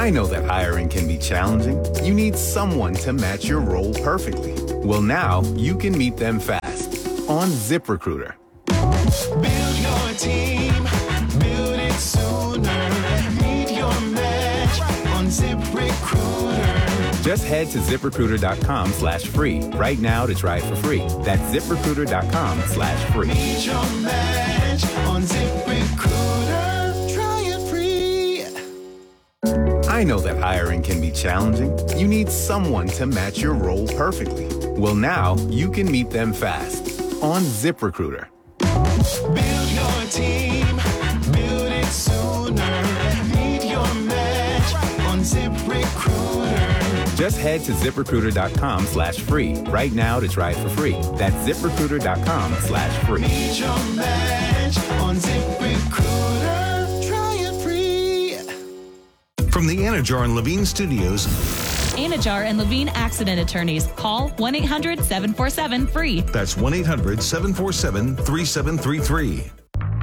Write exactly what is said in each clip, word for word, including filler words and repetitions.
I know that hiring can be challenging. You need someone to match your role perfectly. Well, now you can meet them fast on ZipRecruiter. Build your team, build it sooner. Meet your match on ZipRecruiter. Just head to ZipRecruiter.com slash free right now to try it for free. That's ZipRecruiter.com slash free. Meet your match on ZipRecruiter. Try it free. I know that hiring can be challenging. You need someone to match your role perfectly. Well, now you can meet them fast on ZipRecruiter. Build your team, build it sooner. Meet your match on ZipRecruiter. Just head to ZipRecruiter.com slash free right now to try it for free. That's ZipRecruiter.com slash free. Meet your match on ZipRecruiter. Try it free. From the Anajar and Levine Studios, Anajar and Levine Accident Attorneys. Call one eight hundred seven four seven free. that's one eight hundred seven four seven three seven three three.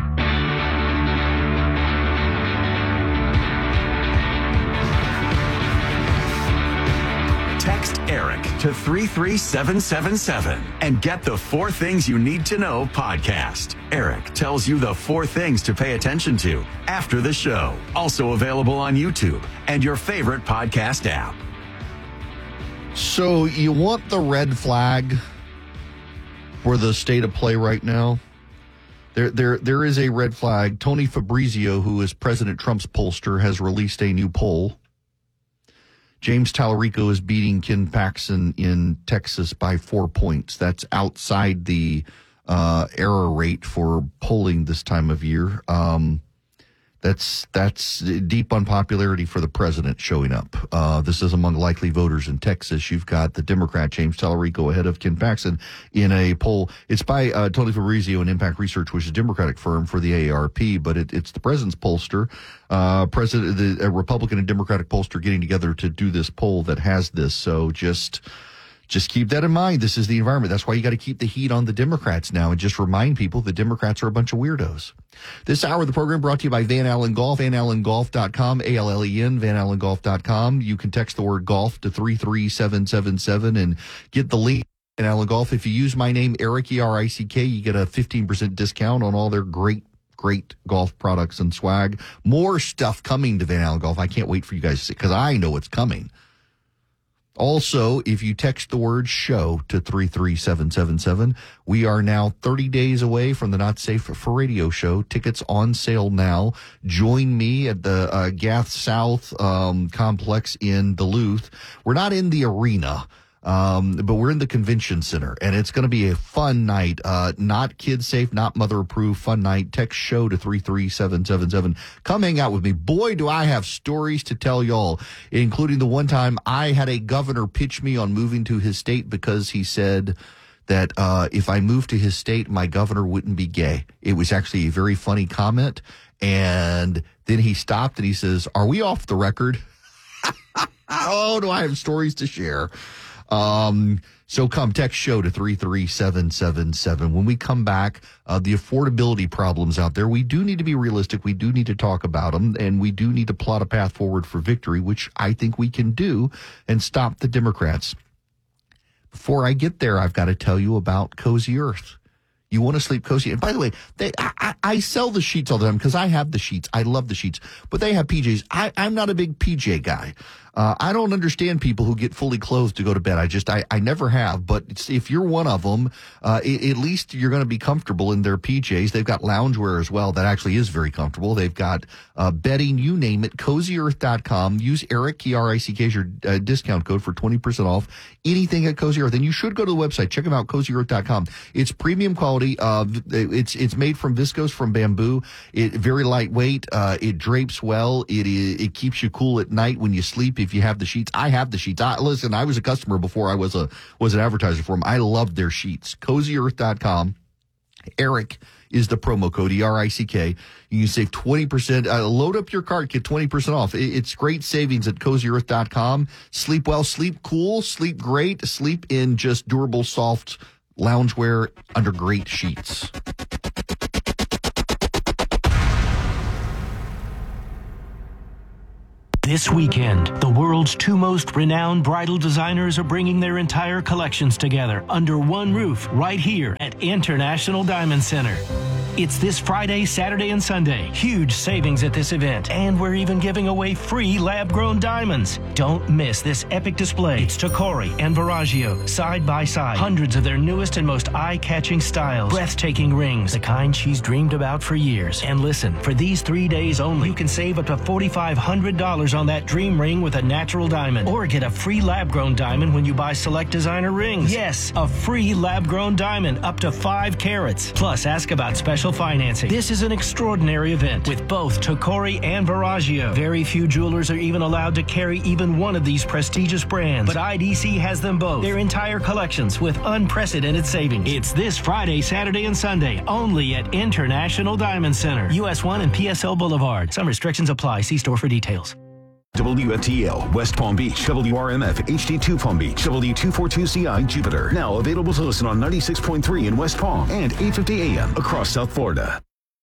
Text Eric to three three seven seven seven and get the Four Things You Need to Know podcast. Eric tells you the four things to pay attention to after the show. Also available on YouTube and your favorite podcast app. So you want the red flag for the state of play right now? There, there, there is a red flag. Tony Fabrizio, who is President Trump's pollster, has released a new poll. James Tallarico is beating Ken Paxton in Texas by four points. That's outside the uh, error rate for polling this time of year. Um, That's that's deep unpopularity for the president showing up. Uh, this is among likely voters in Texas. You've got the Democrat James Tallarico ahead of Ken Paxton in a poll. It's by uh, Tony Fabrizio and Impact Research, which is a Democratic firm for the A A R P, but it, it's the president's pollster, uh, president, the a Republican and Democratic pollster getting together to do this poll that has this. So just. Just keep that in mind. This is the environment. That's why you got to keep the heat on the Democrats now and just remind people the Democrats are a bunch of weirdos. This hour of the program brought to you by Van Allen Golf, van allen golf dot com, A L L E N, van allen golf dot com. You can text the word golf to three three seven seven seven and get the link. Van Allen Golf. If you use my name, Eric, E R I C K, you get a fifteen percent discount on all their great Great golf products and swag. More stuff coming to Van Allen Golf. I can't wait for you guys to see because I know it's coming. Also, if you text the word show to three three seven seven seven, we are now thirty days away from the Not Safe for Radio show. Tickets on sale now. Join me at the uh, Gath South um, complex in Duluth. We're not in the arena. Um, but we're in the convention center, and it's going to be a fun night. Uh, not kid safe, not mother approved, fun night. Text show to three three seven seven seven. Come hang out with me. Boy, do I have stories to tell y'all, including the one time I had a governor pitch me on moving to his state because he said that uh, if I moved to his state, my governor wouldn't be gay. It was actually a very funny comment. And then he stopped and he says, "Are we off the record?" Oh, do I have stories to share? Um, so come text show to three three seven seven seven. When we come back, uh, the affordability problems out there, we do need to be realistic. We do need to talk about them, and we do need to plot a path forward for victory, which I think we can do, and stop the Democrats. Before I get there, I've got to tell you about Cozy Earth. You want to sleep cozy. And by the way, they, I, I, I sell the sheets all the time because I have the sheets. I love the sheets, but they have P Js. I, I'm not a big P J guy. Uh, I don't understand people who get fully clothed to go to bed. I just, I, I never have. But it's, if you're one of them, uh, it, at least you're going to be comfortable in their P Js. They've got loungewear as well. That actually is very comfortable. They've got uh, bedding, you name it. cozy earth dot com. Use Eric, E R I C K, as your uh, discount code for twenty percent off anything at Cozy Earth. And you should go to the website. Check them out, cozy earth dot com. It's premium quality. Uh, it's it's made from viscose, from bamboo. It very lightweight. Uh, it drapes well. It it keeps you cool at night when you sleep. If you have the sheets, I have the sheets. I, listen, I was a customer before I was a was an advertiser for them. I loved their sheets. cozy earth dot com. Eric is the promo code, E R I C K. You can save twenty percent. Uh, load up your cart, get twenty percent off. It, it's great savings at cozy earth dot com. Sleep well, sleep cool, sleep great, sleep in just durable, soft loungewear under great sheets. This weekend, the world's two most renowned bridal designers are bringing their entire collections together under one roof right here at International Diamond Center. It's this Friday, Saturday, and Sunday. Huge savings at this event. And we're even giving away free lab-grown diamonds. Don't miss this epic display. It's Tacori and Verragio, side by side. Hundreds of their newest and most eye-catching styles. Breathtaking rings, the kind she's dreamed about for years. And listen, for these three days only, you can save up to four thousand five hundred dollars on that dream ring with a natural diamond. Or get a free lab-grown diamond when you buy select designer rings. Yes, a free lab-grown diamond up to five carats. Plus, ask about special financing. This is an extraordinary event with both Tacori and Verragio. Very few jewelers are even allowed to carry even one of these prestigious brands, but I D C has them both. Their entire collections with unprecedented savings. It's this Friday, Saturday, and Sunday only at International Diamond Center, U S one and P S L Boulevard. Some restrictions apply. See store for details. W F T L, West Palm Beach, W R M F, H D two Palm Beach, W two forty-two C I, Jupiter. Now available to listen on ninety-six point three in West Palm and eight fifty A M across South Florida.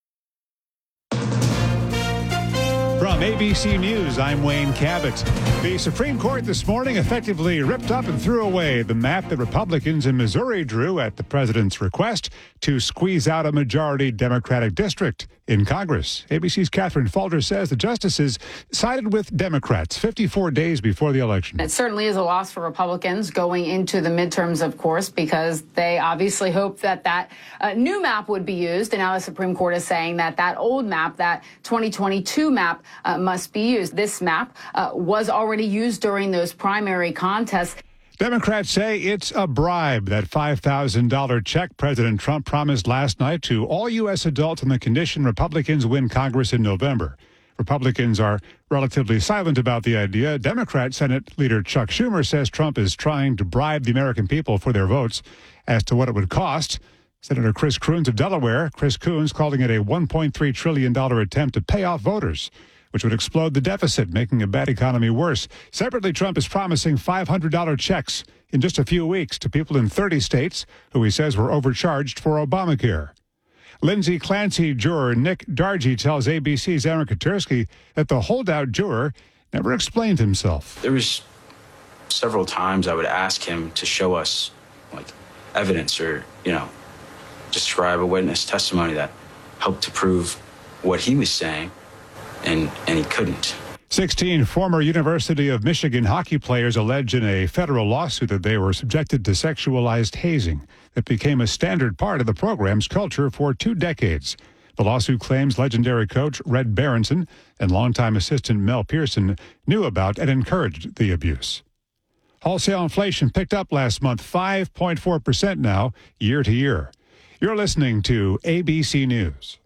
From A B C News, I'm Wayne Cabot. The Supreme Court this morning effectively ripped up and threw away the map that Republicans in Missouri drew at the president's request to squeeze out a majority Democratic district in Congress. A B C's Catherine Falter says the justices sided with Democrats fifty-four days before the election. It certainly is a loss for Republicans going into the midterms, of course, because they obviously hoped that that uh, new map would be used. And now the Supreme Court is saying that that old map, that twenty twenty-two map, uh, must be used. This map uh, was already used during those primary contests. Democrats say it's a bribe, that five thousand dollars check President Trump promised last night to all U S adults on the condition Republicans win Congress in November. Republicans are relatively silent about the idea. Democrat Senate Leader Chuck Schumer says Trump is trying to bribe the American people for their votes. As to what it would cost, Senator Chris Coons of Delaware, Chris Coons calling it a one point three trillion dollars attempt to pay off voters, which would explode the deficit, making a bad economy worse. Separately, Trump is promising five hundred dollars checks in just a few weeks to people in thirty states who he says were overcharged for Obamacare. Lindsay Clancy juror Nick Dargy tells A B C's Aaron Katersky that the holdout juror never explained himself. There was several times I would ask him to show us, like, evidence or, you know, describe a witness testimony that helped to prove what he was saying. And, and he couldn't. sixteen former University of Michigan hockey players allege in a federal lawsuit that they were subjected to sexualized hazing that became a standard part of the program's culture for two decades. The lawsuit claims legendary coach Red Berenson and longtime assistant Mel Pearson knew about and encouraged the abuse. Wholesale inflation picked up last month, five point four percent now, year to year. You're listening to A B C News.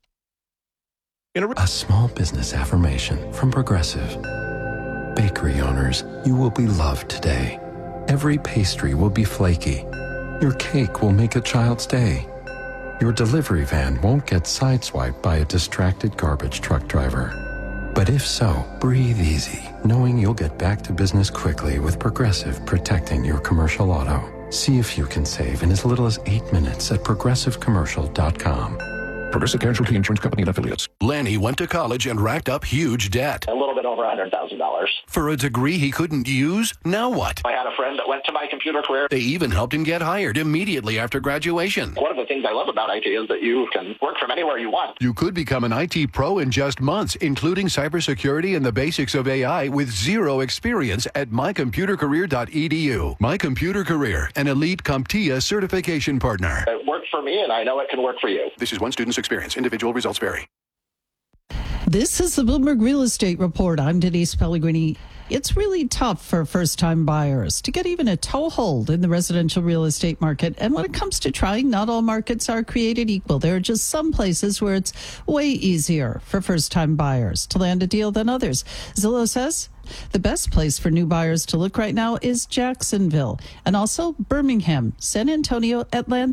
A small business affirmation from Progressive. Bakery owners, you will be loved today. Every pastry will be flaky. Your cake will make a child's day. Your delivery van won't get sideswiped by a distracted garbage truck driver. But if so, breathe easy, knowing you'll get back to business quickly with Progressive protecting your commercial auto. See if you can save in as little as eight minutes at progressive commercial dot com. Progressive Casualty Insurance Company and Affiliates. Lanny went to college and racked up huge debt. A little bit over one hundred thousand dollars. For a degree he couldn't use? Now what? I had a friend that went to my computer career. They even helped him get hired immediately after graduation. One of the things I love about I T is that you can work from anywhere you want. You could become an I T pro in just months, including cybersecurity and the basics of A I with zero experience at my computer career dot e d u. My Computer Career, an elite CompTIA certification partner. It worked for me, and I know it can work for you. This is one student's experience. Individual results vary. This is the Bloomberg Real Estate Report. I'm Denise Pellegrini. It's really tough for first-time buyers to get even a toehold in the residential real estate market. And when it comes to trying, not all markets are created equal. There are just some places where it's way easier for first-time buyers to land a deal than others. Zillow says the best place for new buyers to look right now is Jacksonville and also Birmingham, San Antonio, Atlanta,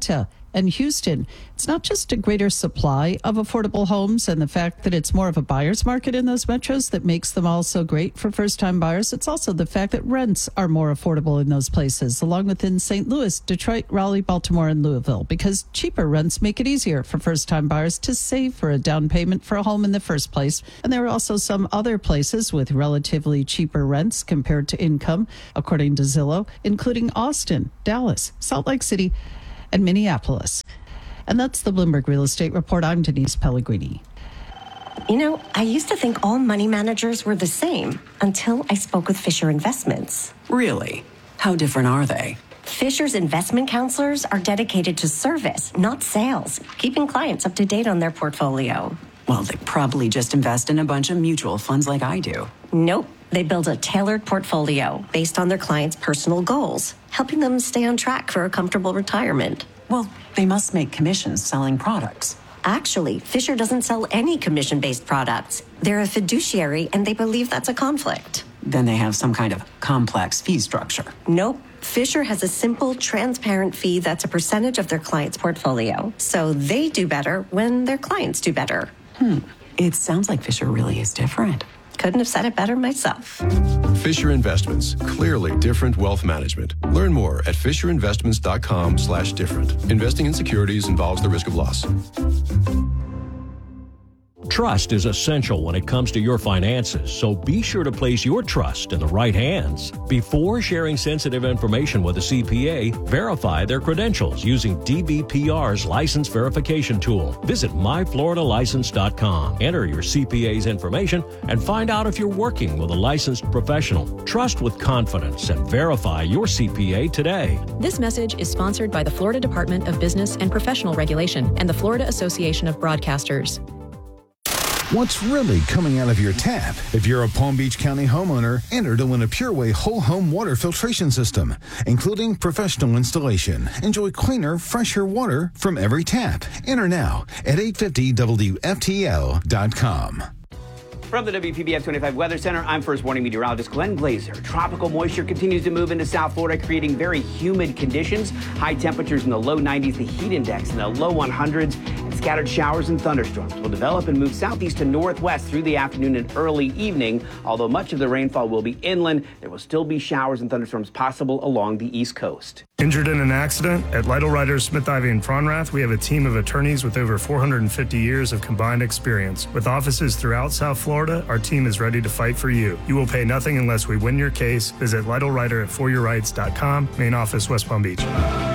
and Houston. It's not just a greater supply of affordable homes and the fact that it's more of a buyer's market in those metros that makes them all so great for first-time buyers. It's also the fact that rents are more affordable in those places, along with in Saint Louis, Detroit, Raleigh, Baltimore, and Louisville, because cheaper rents make it easier for first-time buyers to save for a down payment for a home in the first place. And there are also some other places with relatively cheaper rents compared to income, according to Zillow, including Austin, Dallas, Salt Lake City, and Minneapolis. And that's the Bloomberg Real Estate Report. I'm Denise Pellegrini. You know, I used to think all money managers were the same until I spoke with Fisher Investments. Really? How different are they? Fisher's investment counselors are dedicated to service, not sales, keeping clients up to date on their portfolio. Well, they probably just invest in a bunch of mutual funds like I do. Nope. They build a tailored portfolio based on their clients' personal goals, helping them stay on track for a comfortable retirement. Well, they must make commissions selling products. Actually, Fisher doesn't sell any commission-based products. They're a fiduciary, and they believe that's a conflict. Then they have some kind of complex fee structure. Nope. Fisher has a simple, transparent fee that's a percentage of their client's portfolio. So they do better when their clients do better. Hmm. It sounds like Fisher really is different. Couldn't have said it better myself. Fisher Investments, clearly different wealth management. Learn more at fisherinvestments.com slash different. Investing in securities involves the risk of loss. Trust is essential when it comes to your finances, so be sure to place your trust in the right hands. Before sharing sensitive information with a C P A, verify their credentials using D B P R's license verification tool. Visit my florida license dot com. Enter your C P A's information and find out if you're working with a licensed professional. Trust with confidence and verify your C P A today. This message is sponsored by the Florida Department of Business and Professional Regulation and the Florida Association of Broadcasters. What's really coming out of your tap? If you're a Palm Beach County homeowner, enter to win a PureWay whole home water filtration system, including professional installation. Enjoy cleaner, fresher water from every tap. Enter now at eight fifty W F T L dot com. From the W P B F twenty-five Weather Center, I'm First Warning Meteorologist Glenn Glazer. Tropical moisture continues to move into South Florida, creating very humid conditions. High temperatures in the low nineties, the heat index in the low hundreds, and scattered showers and thunderstorms will develop and move southeast to northwest through the afternoon and early evening. Although much of the rainfall will be inland, there will still be showers and thunderstorms possible along the east coast. Injured in an accident? At Lytle Writers, Smith, Ivey, and Fronrath, we have a team of attorneys with over four hundred fifty years of combined experience. With offices throughout South Florida, our team is ready to fight for you. You will pay nothing unless we win your case. Visit Lytle Writer at for your rights dot com, main office, West Palm Beach.